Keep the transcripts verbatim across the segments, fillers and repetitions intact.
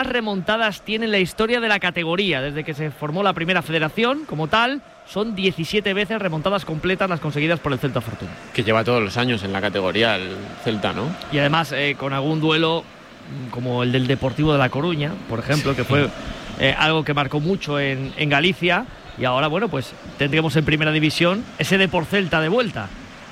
remontadas tiene la historia de la categoría. Desde que se formó la primera federación como tal, son diecisiete veces remontadas completas las conseguidas por el Celta Fortuna. Que lleva todos los años en la categoría el Celta, ¿no? Y además eh, con algún duelo como el del Deportivo de La Coruña, por ejemplo, sí, que fue eh, algo que marcó mucho en, en Galicia. Y ahora, bueno, pues tendremos en primera división ese Depor Celta de vuelta.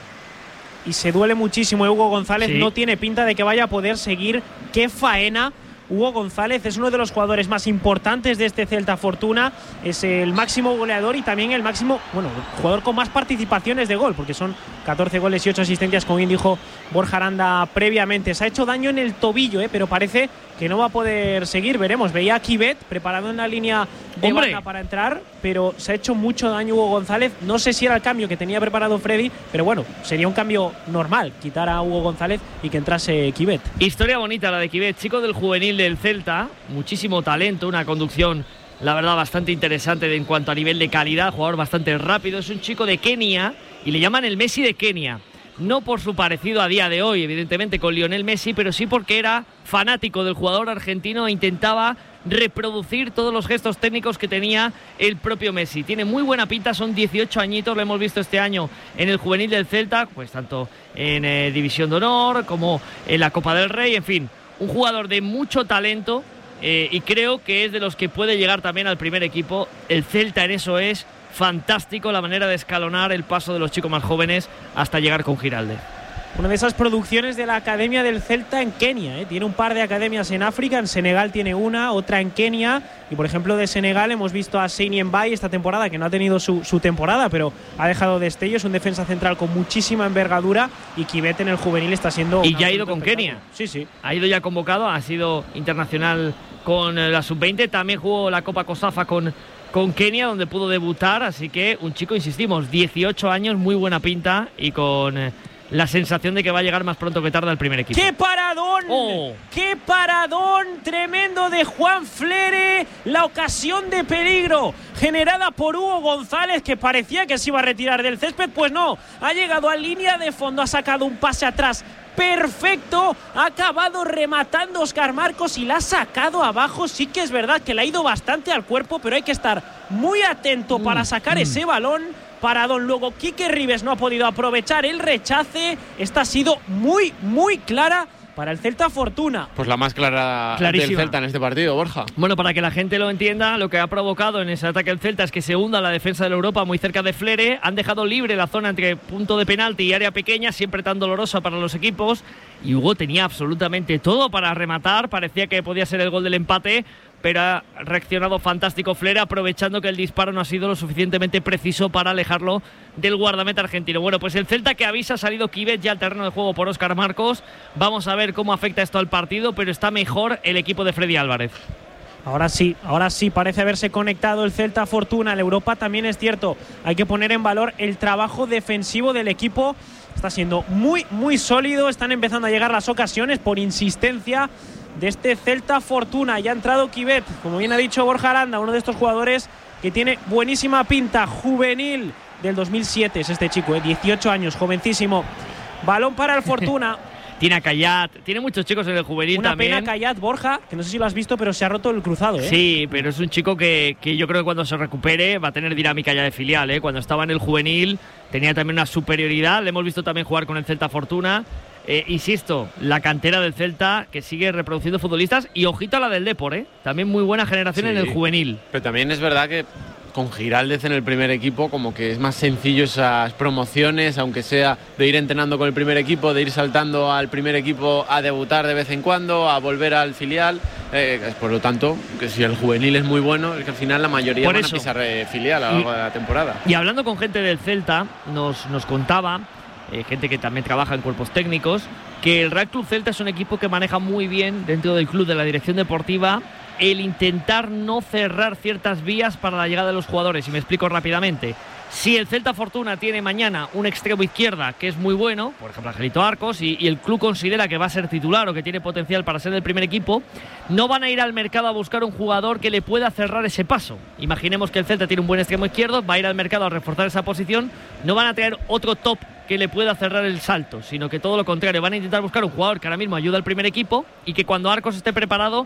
Y se duele muchísimo Hugo González, sí. No tiene pinta de que vaya a poder seguir. ¡Qué faena! Hugo González es uno de los jugadores más importantes de este Celta Fortuna, es el máximo goleador y también el máximo, bueno, jugador con más participaciones de gol, porque son catorce goles y ocho asistencias, como bien dijo Borja Aranda previamente. Se ha hecho daño en el tobillo, ¿eh? Pero parece que no va a poder seguir, veremos. Veía a Kivet preparado en la línea de banda para entrar, pero se ha hecho mucho daño Hugo González. No sé si era el cambio que tenía preparado Freddy, pero bueno, sería un cambio normal, quitar a Hugo González y que entrase Kivet. Historia bonita la de Kivet, chico del juvenil del Celta, muchísimo talento, una conducción, la verdad, bastante interesante en cuanto a nivel de calidad, jugador bastante rápido. Es un chico de Kenia y le llaman el Messi de Kenia. No por su parecido a día de hoy, evidentemente, con Lionel Messi, pero sí porque era fanático del jugador argentino e intentaba reproducir todos los gestos técnicos que tenía el propio Messi. Tiene muy buena pinta, son dieciocho añitos, lo hemos visto este año en el juvenil del Celta, pues tanto en eh, División de Honor como en la Copa del Rey, en fin, un jugador de mucho talento eh, y creo que es de los que puede llegar también al primer equipo. El Celta en eso es fantástico, la manera de escalonar el paso de los chicos más jóvenes hasta llegar con Giraldez. Una de esas producciones de la Academia del Celta en Kenia, ¿eh? Tiene un par de academias en África, en Senegal tiene una, otra en Kenia. Y por ejemplo de Senegal hemos visto a Seyni Mbaye esta temporada, que no ha tenido su, su temporada, pero ha dejado destellos, un defensa central con muchísima envergadura. Y Kivet en el juvenil está siendo… Y ya ha ido con Kenia. Sí, sí. Ha ido ya convocado, ha sido internacional con la sub veinte, también jugó la Copa Cosafa con… con Kenia, donde pudo debutar, así que un chico, insistimos, dieciocho años, muy buena pinta y con eh, la sensación de que va a llegar más pronto que tarde al primer equipo. ¡Qué paradón! Oh. ¡Qué paradón tremendo de Juan Flere! La ocasión de peligro generada por Hugo González, que parecía que se iba a retirar del césped, pues no, ha llegado a línea de fondo, ha sacado un pase atrás perfecto, ha acabado rematando Óscar Marcos y la ha sacado abajo. Sí que es verdad que le ha ido bastante al cuerpo, pero hay que estar muy atento mm, para sacar mm. ese balón. Paradón. Luego Quique Ribes no ha podido aprovechar el rechace. Esta ha sido muy, muy clara para el Celta Fortuna. Pues la más clara Clarísima. del Celta en este partido, Borja. Bueno, para que la gente lo entienda, lo que ha provocado en ese ataque del Celta es que se hunda la defensa de la Europa muy cerca de Flere. Han dejado libre la zona entre punto de penalti y área pequeña, siempre tan dolorosa para los equipos. Y Hugo tenía absolutamente todo para rematar. Parecía que podía ser el gol del empate, pero ha reaccionado fantástico Flere, aprovechando que el disparo no ha sido lo suficientemente preciso para alejarlo del guardameta argentino. Bueno, pues el Celta que avisa, ha salido Kivet ya al terreno de juego por Óscar Marcos. Vamos a ver cómo afecta esto al partido, pero está mejor el equipo de Freddy Álvarez. Ahora sí, ahora sí, parece haberse conectado el Celta Fortuna. El Europa también es cierto, hay que poner en valor el trabajo defensivo del equipo. Está siendo muy, muy sólido, están empezando a llegar las ocasiones por insistencia de este Celta Fortuna. Ya ha entrado Kivet, como bien ha dicho Borja Aranda, uno de estos jugadores que tiene buenísima pinta, juvenil del dos mil siete es este chico, ¿eh? dieciocho años, jovencísimo. Balón para el Fortuna. Tiene a Cayat, tiene muchos chicos en el juvenil Una también. Una pena Cayat, Borja, que no sé si lo has visto, pero se ha roto el cruzado, ¿eh? Sí, pero es un chico que, que yo creo que cuando se recupere va a tener dinámica ya de filial, ¿eh? Cuando estaba en el juvenil tenía también una superioridad, le hemos visto también jugar con el Celta Fortuna. Eh, insisto, la cantera del Celta que sigue reproduciendo futbolistas y ojito a la del Depor, ¿eh? También muy buena generación sí, en el juvenil. Pero también es verdad que con Giraldez en el primer equipo como que es más sencillo esas promociones, aunque sea de ir entrenando con el primer equipo, de ir saltando al primer equipo a debutar de vez en cuando, a volver al filial. Eh, por lo tanto, que si el juvenil es muy bueno, es que al final la mayoría por van eso. a pisar eh, filial a lo largo de la temporada. Y hablando con gente del Celta, nos, nos contaba, eh, gente que también trabaja en cuerpos técnicos, que el Real Club Celta es un equipo que maneja muy bien dentro del club, de la dirección deportiva, el intentar no cerrar ciertas vías para la llegada de los jugadores. Y me explico rápidamente. Si el Celta Fortuna tiene mañana un extremo izquierda que es muy bueno, por ejemplo Angelito Arcos, y, y el club considera que va a ser titular o que tiene potencial para ser del primer equipo, no van a ir al mercado a buscar un jugador que le pueda cerrar ese paso. Imaginemos que el Celta tiene un buen extremo izquierdo, va a ir al mercado a reforzar esa posición, no van a traer otro top que le pueda cerrar el salto, sino que todo lo contrario, van a intentar buscar un jugador que ahora mismo ayuda al primer equipo y que cuando Arcos esté preparado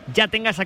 ya tenga esa